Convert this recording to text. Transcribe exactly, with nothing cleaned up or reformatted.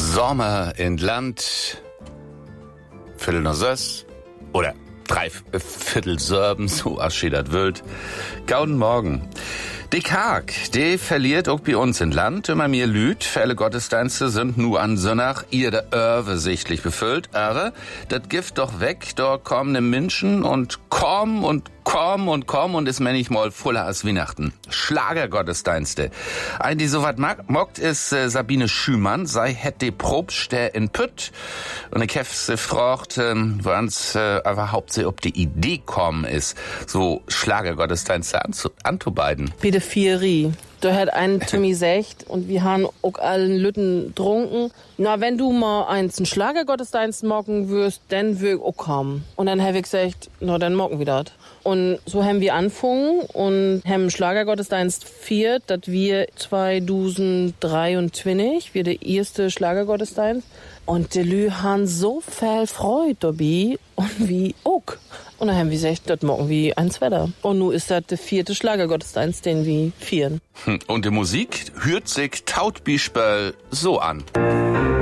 Sommer in Land, Viertel nach sechs oder drei Viertel sieben, so aschedert wild. Gauden Morgen. Die Karg, die verliert auch bei uns in Land. Immer mehr Lüt, Fälle Gottesdienste sind nur an Sonnach ihr der Örve sichtlich befüllt. Aber das Gift doch weg, da kommen ne Menschen und kommen und kommen und kommen und ist manchmal voller als Weihnachten. Schlagergottesdienste. Ein, die sowas mockt, ist äh, Sabine Schümann. Sei hätt die Probst in Pütt. Und ich hab sie gefragt, äh, woran's äh, überhaupt sie ob die Idee kommen ist, so Schlagergottesdienste anzu anzubeiden. Bitte Vieri. Da hat ein Tommy gesagt, und wir haben auch allen Lütten trunken. Na, wenn du mal eins einen Schlagergottesdienst mocken wirst, dann will ich auch kommen. Und dann habe ich gesagt, na, dann mocken wir das. Und so haben wir angefangen und haben Schlagergottesdienst viert, dass wir zweitausenddreiundzwanzig, wir der erste Schlagergottesdienst. Und die Lü haben so viel Freude dabei und wie auch. Und dann haben wir gesagt, das machen wir eins weiter. Und nun ist das der vierte Schlagergottesdienst, den wir vieren. Und die Musik hört sich tautbischbel so an.